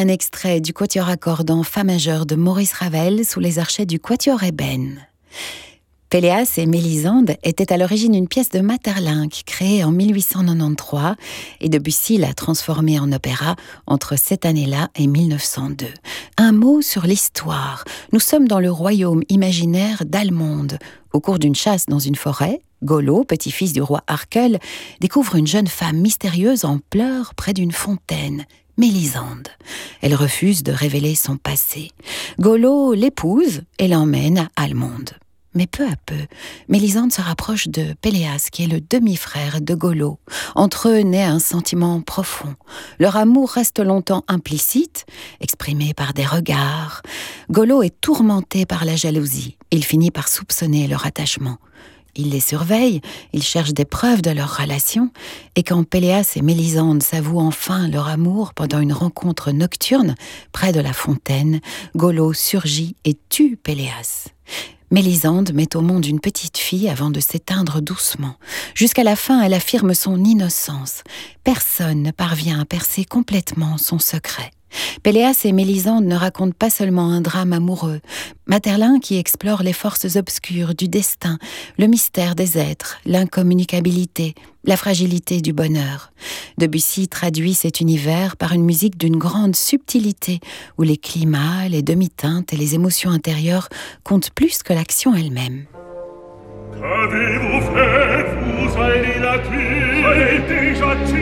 un extrait du quatuor accordant Fa majeur de Maurice Ravel sous les archets du quatuor ébène. Péléas et Mélisande était à l'origine une pièce de Maeterlinck créée en 1893 et Debussy l'a transformée en opéra entre cette année-là et 1902. Un mot sur l'histoire. Nous sommes dans le royaume imaginaire d'Allemonde. Au cours d'une chasse dans une forêt, Golo, petit-fils du roi Harkel, découvre une jeune femme mystérieuse en pleurs près d'une fontaine. Mélisande. Elle refuse de révéler son passé. Golo l'épouse et l'emmène à Allemonde. Mais peu à peu, Mélisande se rapproche de Péléas, qui est le demi-frère de Golo. Entre eux naît un sentiment profond. Leur amour reste longtemps implicite, exprimé par des regards. Golo est tourmenté par la jalousie. Il finit par soupçonner leur attachement. Il les surveille, il cherche des preuves de leur relation, et quand Péléas et Mélisande s'avouent enfin leur amour pendant une rencontre nocturne près de la fontaine, Golo surgit et tue Péléas. Mélisande met au monde une petite fille avant de s'éteindre doucement. Jusqu'à la fin, elle affirme son innocence. Personne ne parvient à percer complètement son secret. Péléas et Mélisande ne racontent pas seulement un drame amoureux. Maeterlinck qui explore les forces obscures du destin, le mystère des êtres, l'incommunicabilité, la fragilité du bonheur. Debussy traduit cet univers par une musique d'une grande subtilité, où les climats, les demi-teintes et les émotions intérieures comptent plus que l'action elle-même. Qu'avez-vous fait, vous allez là-dessus? J'ai déjà tué